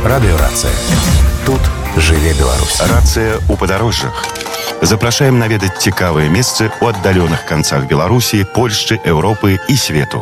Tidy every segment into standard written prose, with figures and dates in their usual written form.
Радыёрацыя. Тут жыве Беларусь. Рацыя ў падарожжах. Запрашаем наведаць цікавыя месцы ў аддаленых канцах Беларусі, Польшчы, Еўропы і свету.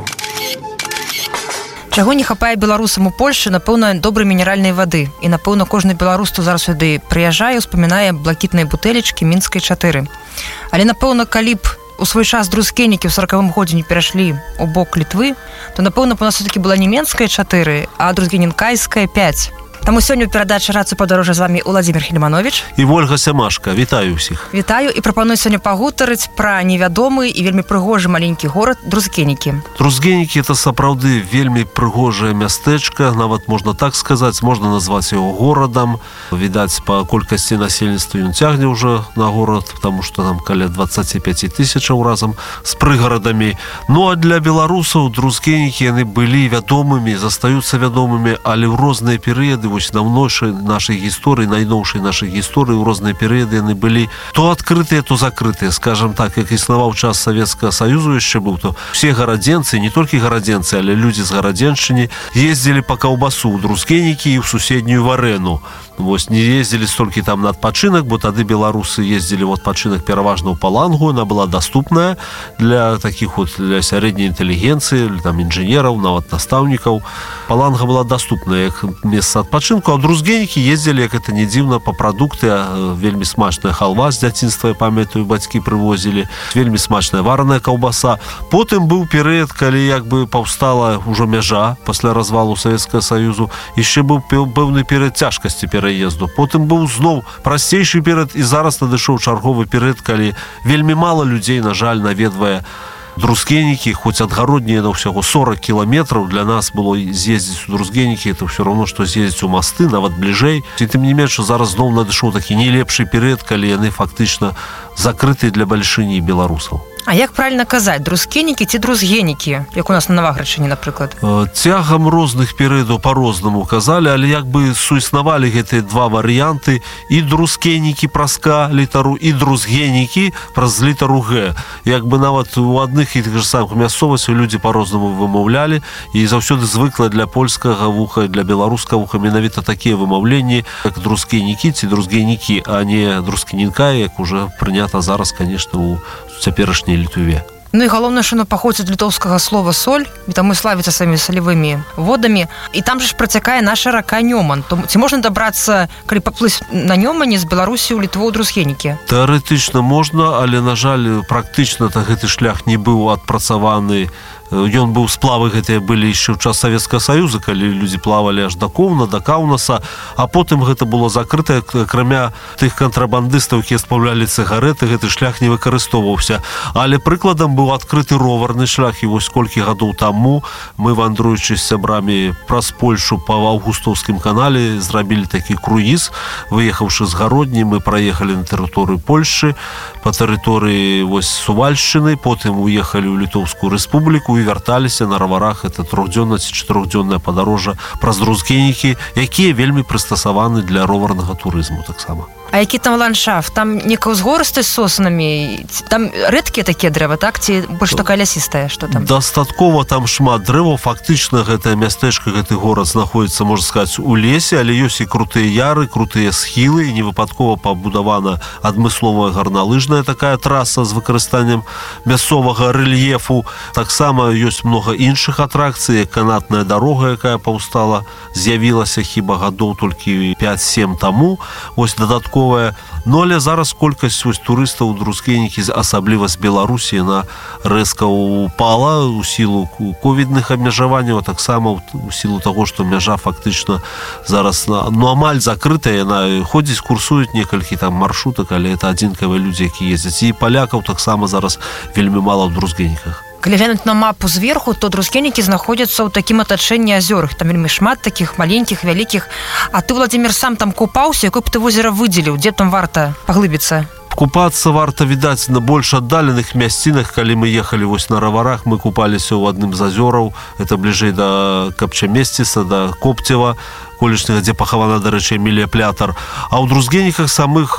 Чаго не хапае беларусам у Польшчы, напэўна, добрай мінеральнай вады. І, напэўна, кожны беларус, хто зараз сюды прыязджае, успамінае блакітныя бутэлечкі Мінскай 4. Але, напэўна, калі б у свой час друскенікі ў 40-м годзе не перайшлі ў бок Літвы, то, напэўна, у нас все-таки была не Менская 4, а друскенінкайская 5. Таму сёння ў перадачы «Рацыя падарожжа» з вами Уладзімір Хельманович і Ольга Сямашка. Вітаю ўсіх. Вітаю і прапаную сёння пагутарыць пра невядомы і вельмі прыгожы маленькі горад Друзгенікі. Друзгенікі – это сапраўды вельмі прыгожае мястэчка, нават можна так сказаць, можна назваць яго горадам. Відаць, па колькасці насельніцтва ён цягне ўжо на горад, таму што там каля 25 тысячаў разам з прыгарадамі. Ну а для беларусаў Друзгенікі яны былі вядомымі, застаюцца вядомымі, але ў розныя перыяды вось даўнейшай нашай гісторыі, найноўшай нашай гісторыі, ў розныя перыяды яны былі то адкрытыя, то закрытыя. Скажам так, як існаваў час Савецкага Саюзу яшчэ быў, то все гарадзенцы, не толькі гарадзенцы, але людзі з гарадзеншчыны ездзілі па каўбасу ў Друзгенікі і ў суседнюю Варэну. Вось не ездзілі столькі там на адпачынак, бо тады беларусы ездзілі ў адпачынак пераважна ў Палангу, яна была даступная для такіх вот, для сярэдняй інтэлігенцыі, там інжынераў, нават настаўнікаў. Паланга была даступная як месца адпачынку, а ў Друзгенікі ездзілі, як это не дзіўна, па прадукты, вельмі смачная халва з дзяцінства, я памятаю, бацькі прывозілі, вельмі смачная вараная каўбаса. Потым быў перыяд, калі як бы паўстала ўжо мяжа пасля развалу Савецкага Саюзу, яшчэ быў пэўны перыяд цяжкасці пераезду. Потым быў зноў прасцейшы перыяд, і зараз надышоў чарговы перыяд, калі вельмі мала людзей, на жаль, наведвае Друзгенікі, хоць адгароднее на ўсяго 40 кіламетраў. Для нас было з'ездзіць у Друзгенікі, это ўсё роўно, што з'ездзіць у масты, нават бліжэй. І тым не менш, зараз зноў надышоў такі не лепшы перыяд, калі яны фактычна закрытыя для бальшыні беларусаў. А як правильно казаць, друскенікі ці друзгенікі, як у нас на Наваградчыне, напрыклад? Цягам розных перыядаў па-рознаму казалі, але як бы суіснавалі гэтыя два варыянты, і друскенікі праз К літару, і друзгенікі праз літару Г. Як бы нават у адных і тых же самых мясцовасцях людзі па-рознаму вымаўлялі, і заўсёды звыкла для польскага вуха, для беларускага вуха менавіта такія вымаўленні, як друскенікі ці друзгенікі, а не друскенінка, як уже прынята зараз, конечно, у цяперашняй Літве. Ну і галоўнае, што яно паходзіць ад літоўскага слова соль, і таму славіцца самі салевымі водамі. І там же ж працякае наша рака Нёман. То ці можна дабрацца, калі паплыць на Нёмане з Беларусі ў Літву ў Друзгенікі? Тэарэтычна можна, але, на жаль, практычна гэты шлях не быў адпрацаваны. Ён быў, сплавы гэтыя былі яшчэ ў час Савецкага Саюза, калі людзі плавалі аж да Коўна, да Каўнаса, а потым гэта было закрыта, акрамя тых кантрабандыстаў, якія спаўлялі цыгарэты, гэты шлях не выкарыстоўваўся. Але прыкладам быў адкрыты роварны шлях, і вось колькі гадоў таму мы, вандруючы з сябрамі праз Польшу па Аўгустаўскім канале, зрабілі такі круіз. Выехаўшы з Гародні, мы праехалі на тэрыторыю Польшчы, па тэрыторыі вось Сувальшчыны, потым уехалі ў Літоўскую рэспубліку і вярталіся на раварах. Это 3-дзённая ці 4-дзённая падарожжа праз Друзгенікі, якія вельмі прыстасаваны для роварнага турызму таксама. А які там ландшафт? Там некая ўзгорыстасць з соснамі? Там рэдкія такія дрэвы, так? Ці больш такая лясістая? Што там? Дастаткова там шмат дрэваў. Фактычна гэтае мястэчка, гэты горад знаходзіцца, можна сказаць, у лесе, але ёсць і крутыя яры, крутыя схілы, і невыпадкова пабудавана адмысловая гарналыжная такая траса з выкарыстаннем мясцовага рэльефу. Таксама ёсць многа іншых атракцый, канатная дарога, якая паўстала, з'явілася хіба гадоў толькі 5-7 таму. Вось дадатковая. Ну, але зараз колькасць турыстаў у Друзгенікі, асабліва з Беларусі, яна рэзка упала ў сілу ковідных абмежаванняў, а таксама ў сілу таго, што мяжа фактычна зараз амаль закрытая. Яна ходзіць, курсуюць некалькі там маршрутак, але это адзінкавыя людзі, якія ездзяць. І палякаў таксама зараз вельмі мала ў Друзгеніках. Калі глянуць на мапу зверху, то Друзгенікі знаходзяцца ў такім атачэнні азёр. Там вельмі шмат такіх маленькіх, вялікіх. А ты, Владзімір, сам там купаўся? Якое б ты возера выдзеліў? Дзе там варта паглыбіцца? Купацца варта, відаць, на больш аддаленых мясцінах. Калі мы ехалі вось на раварах, мы купаліся ў адным з азёраў. Это бліжэй да Капчамесціса, да Копцева. колішняга, дзе пахавана, дарэчы, Эмілія Плятар. А ў Друзгеніках самых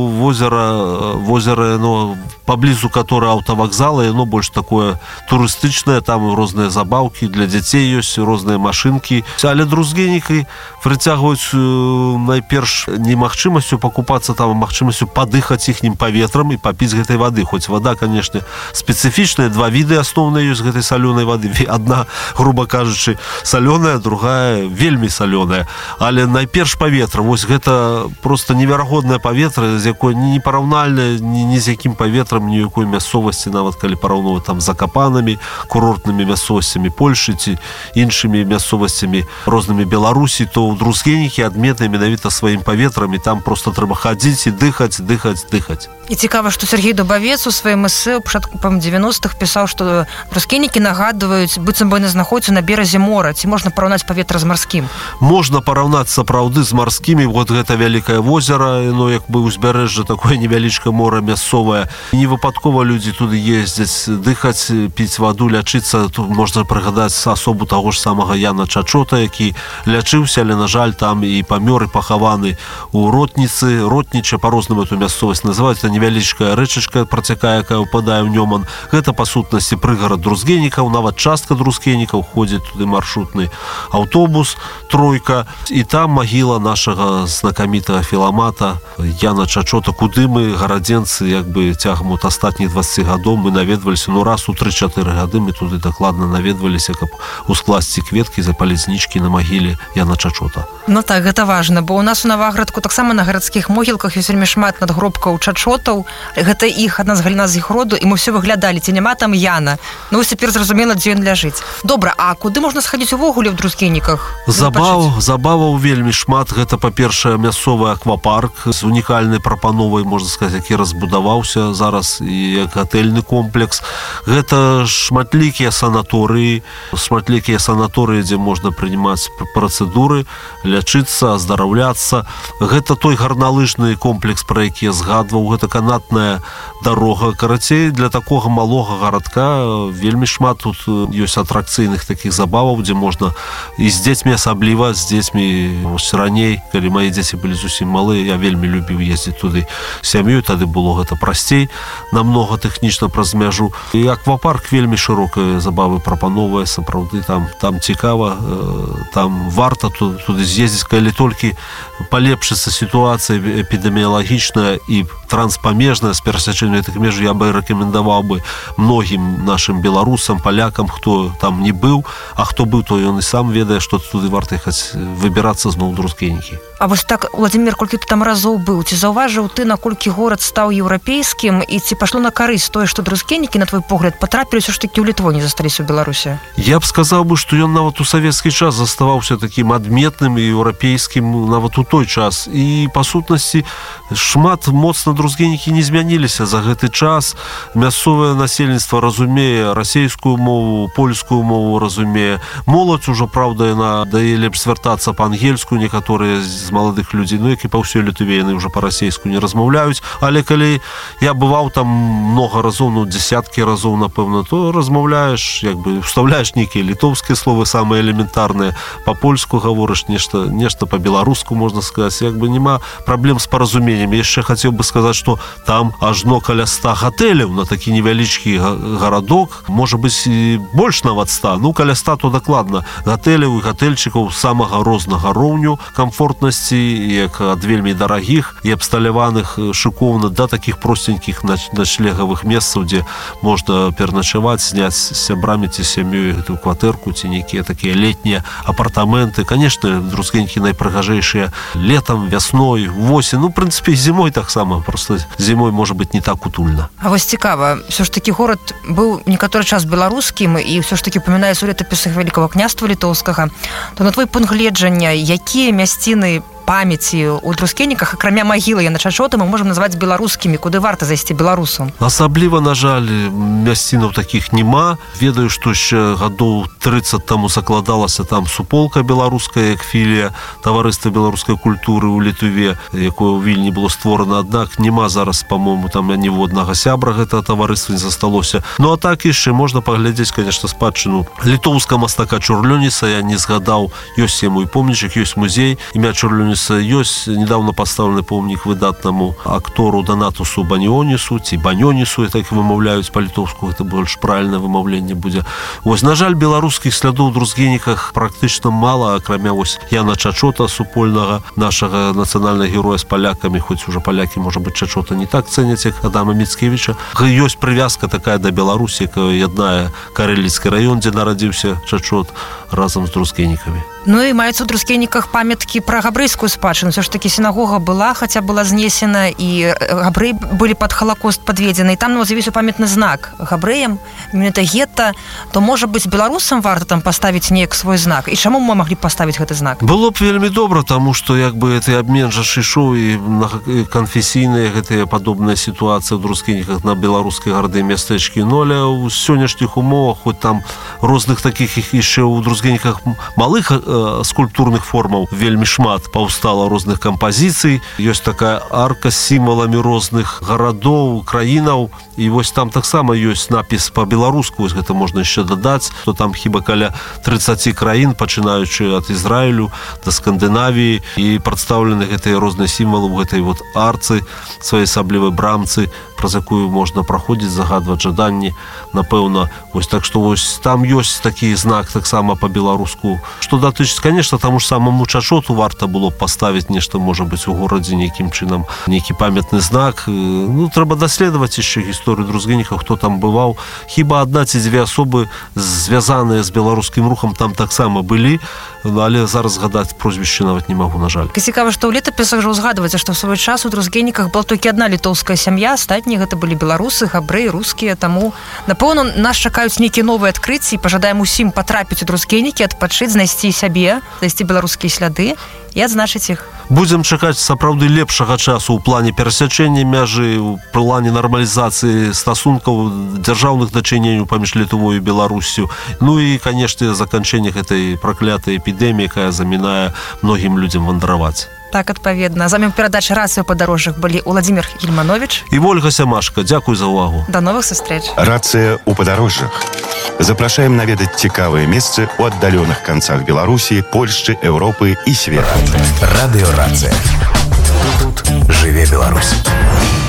возера, ну, паблізу которое аўтавакзала, яно больш такое турыстычнае, там розныя забаўкі для дзяцей ёсць, розныя машынкі. Але Друзгенікі прыцягваюць найперш не магчымасцю пакупацца там, а магчымасцю падыхаць іхнім паветрам і папіць гэтай вады. Хоць вада, конечно, спецыфічная, два віды асноўныя ёсць гэтай салёнай вады. Адна, грубо кажучы, салёная, другая вельмі салёная. Але найперш паветра. Вось гэта просто неверагоднае паветра, з якой не параўнальнае ні з якім паветрам, ні якой мясцовасці, нават калі параўноўваць там з Закапанамі, курортнымі мясцовасцямі Польшы ці іншымі мясцовасцямі рознымі Беларусі, то ў Друзгенікі адметныя менавіта сваім паветрам, і там просто трэба хадзіць і дыхаць. І цікава, што Сергей Дубавец у сваім эсэ ў пачатку 90-х пісаў, што Друзгенікі нагадваюць, быццам бы яны знаходзяцца на беразе мора. Ці можна параўнаць паветра з марскім? Можна параўнаць сапраўды з марскімі. Вот гэта вялікае возера, ну, як бы узбярэжжа, такое невялічкае мора мясцовае. Не выпадкова людзі туды ездзяць дыхаць, піць ваду, лячыцца. Тут можна прыгадаць асобу таго ж самага Яна Чачота, які лячыўся, але, на жаль, там і памёр, і пахаваны у Ротніцы. Ротніча, па-рознаму эту мясцовасць называюць. Это невялічкая рэчачка працякае, якая ўпадае ў Нёман. Гэта, па сутнасці, прыгарад Друзгенікаў, нават частка Друзгенікаў, ходзіць туды маршрутны аўтобус, тройка, і там магіла нашага знакамітага філамата Яна Чачота, куды мы, гарадзенцы, як бы цягам от астатніх 20 гадоў мы наведваліся, ну, раз у 3-4 гады мы туды дакладна наведваліся, каб ускласці кветкі, запаліць знічкі на магіле Яна Чачота. Ну так, гэта важна, бо у нас у Наваградку таксама на гарадскіх могілках ёсць вельмі шмат надгробкаў Чачотаў. Гэта іх, адна з галіна з іх роду, і мы ўсё выглядалі, ці няма там Яна. Ну, вось цяпер зразумела, дзе ён ляжыць. Добра, а куды можна схадзіць увогуле ў Друзгеніках? Забаваў вельмі шмат. Гэта, па-першае, мясцовы аквапарк з унікальнай прапановай, можна сказаць, які разбудаваўся зараз і як гатэльны комплекс. Гэта шматлікія санаторыі, дзе можна прынимаць працэдуры, лячыцца, аздараўляцца. Гэта той гарналыжны комплекс, пра які я згадваў. Гэта канатная дарога. Карацей, для такога малога гарадка вельмі шмат тут ёсць атракцыйных такіх забаваў, дзе можна і з дзецьмі, асабліва з дзецьмі. Раней, калі мае дзеці былі зусім малыя, я вельмі любіў ездзіць туды сям'ёй, тады было гэта прасцей намнога тэхнічна праз мяжу. І аквапарк вельмі шырокая забавы прапановая, сапраўды там цікава, там варта туды з'ездзіць, калі толькі палепшыцца сітуацыя эпідэміялагічная і транспамежная з перасячэннем гэтых меж. Я бы рэкамендаваў бы многім нашым беларусам, палякам, хто там не быў, а хто быў, то ён і сам ведае, што туды варта ехаць, выбірацца зноў Друзгенікі. А вось так, Владимир, колькі ты там разоў быў, ці заўважыў ты, наколькі горад стаў еўрапейскім, і ці пашло на карысць тое, што Друзгенікі, на твой погляд, патрапілі ўсё ж такі ў Літву, не засталіся ў Беларусі? Я б сказаў бы, што ён нават у савецкі час заставаўся такім адметным і еўрапейскім нават у той час. І, па сутнасці, шмат моцна Друзгенікі не змяніліся за гэты час. Мясцовае насельніцтва разумее расейскую мову, польскую мову разумее. Моладзь ужо, праўда, яна дае лепш звяртацца па-ангельску, некаторыя з маладых людзей, ну, які па ўсёй Літве яны ўжо па-расейску не размаўляюць. Але калі я бываў там многа разоў, ну, дзесяткі разоў, напэўна, то размаўляеш, як бы уставляеш нейкія літоўскія словы, самыя элементарныя, па-польску гаворыш, нешта па-беларуску, можна сказаць, як бы няма праблем з паразуменнем. Яшчэ хацеў бы сказаць, што там ажно каля 100 гатэляў на такі невялічкі гарадок, можа быць і больш нават 100, ну, каля 100 то дакладна гатэляў і гатэльчыкаў самага рознага роўню камфортнасці, як ад вельмі дарагіх і абсталяваных шыкоўна да такіх простенькіх начлегавых месцаў, дзе можна пераначаваць, зняць з сябрамі ці сям'ёй гэтую кватэрку ці нейкія такія летнія апартаменты. Канешне, Друзгенікі найпрыгажэйшыя летам, вясной, восень, ну, в прынцыпе, зімой таксама, просто зімой можа быць не так утульна. А вось цікава, ўсё ж такі горад быў некаторы час беларускім, і ўсё ж такі памінаюць у летапісах Вялікага княства Літоўскага, то на твой пункт гледжання, якія мясціны памяці у друскенніках, акрамя магілы Яна Чачоты, мы можам назваць беларускімі, куды варта зайсці беларусу? Асабліва, на жаль, мясцінаў такіх няма. Ведаю, што яшчэ гадоў 30 таму закладалася там суполка беларуская, як філія таварыства беларускай культуры ў Літве, якое ў Вільні было створана, аднак няма зараз, па-мому, там ніводнага сябра гэтага таварыства не засталося. Ну а так яшчэ можна паглядзець, конечно, спадчыну літоўскага мастака Чурлёніса. Я не згадаў, ёсць яму і помнічак, ёсць музей імя Чурлёніса, ёсць недавно пастаўлены помнік выдатнаму актору Донатусу Баньонісу, ці Баньонісу, так вымаўляюць па-літоўску, гэта больш правільнае вымаўленне будзе. Вось, на жаль, беларускіх слядоў у друскеніках практычна мала, акрамя вось Яна Чачота, супольнага нашага нацыянальнага героя з палякамі, хоць уже палякі, можа быць, Чачота не так цэняць, як Адама Міцкевіча. Ёсць прывязка такая да Беларусі, якая яднае Карэліцкі раён, дзе нарадзіўся Чачот разам з друскенікамі. Ну і маюцца ў друскеніках памяткі пра габрэйскую спадчыну. Все ж таки сінагога была, хаця была знесена, і габрэі былі пад Халакост падведзены, і там з'явіўся памятны знак габрэям, менавіта гета. То, можа быць, беларусам варта там паставіць неяк свой знак? І чаму мы маглі паставіць гэты знак? Было б вельмі добра, таму што як бы гэты абмен жа ішоў, і канфесійныя гэтыя падобныя сітуацыі ў друскеніках на беларускай гарады мястэчкі. Ну, але ў сённяшніх умовах, хоць там розных такіх яшчэ ў друскеніках малых скульптурных формаў вельмі шмат паўстала розных кампазіцый. Ёсць такая арка з сімваламі розных гарадоў, краінаў, і вось там таксама ёсць напіс па-беларуску. Вось гэта можна яшчэ дадаць, што там хіба каля 30 краін, пачынаючы ад Ізраілю да Скандынавіі, і прадстаўлены гэтыя розныя сімвалы ў гэтай вот арцы, своеасаблівай брамцы, праз якую можна праходзіць, загадваць жаданні, напэўна. Вось, так што вось там ёсць такі знак таксама па-беларуску. Што датычыць, конечно, таму ж самому Чачоту варта было паставіць нешта, можа быць, у горадзе нейкім чынам, нейкі памятны знак. Ну, трэба даследаваць яшчэ гісторыю друскенікаў, хто там бываў. Хіба адна ці дзве асобы, звязаныя з беларускім рухам, там таксама былі, але зараз згадаць прозвішчы нават не магу, на жаль. Цікава, што ў летапісах жа ўзгадваецца, што ў свой час у друскеніках была толькі адна літоўская сям'я, астатнія гэта былі беларусы, габрэі, рускія. Таму, напэўна, нас чакаюць нейкія новыя адкрыцці, і пажадаем усім патрапіць у друскенікі, адпачыць, знайсці сябе, знайсці беларускія сляды і адзначыць іх. Будзем чакаць сапраўды лепшага часу ў плане перасячэння мяжы, у плане нармалізацыі стасункаў, дзяржаўных дачыненняў паміж Літвой і Беларусю. Ну і, канешне, заканчэнне гэтай праклятай эпідэміі, якая замінае многім людзям вандраваць. Так, адпаведна. За вами ў перадачы «Рацыя ў падарожжах» былі Уладзімір Гельманович і Ольга Сямашка. Дзякуй за ўвагу. До новых сустрэч. Рацыя ў падарожжах. Запрашаем наведаць цікавыя месцы ў аддаленых канцах Беларусі, Польшчы, Еўропы і свету. Радыё «Рацыя». Тут жыве Беларусь.